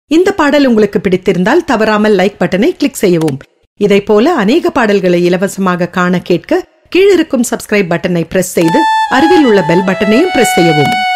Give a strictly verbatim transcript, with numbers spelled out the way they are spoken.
இந்த பாடல் உங்களுக்கு பிடித்திருந்தால் தவறாமல் லைக் பட்டனை கிளிக் செய்யவும். இதை போல அநேக பாடல்களை இலவசமாக காண கேட்க கீழிருக்கும் சப்ஸ்கிரைப் பட்டனை பிரஸ் செய்து அருகில் உள்ள பெல் பட்டனையும் பிரஸ் செய்யவும்.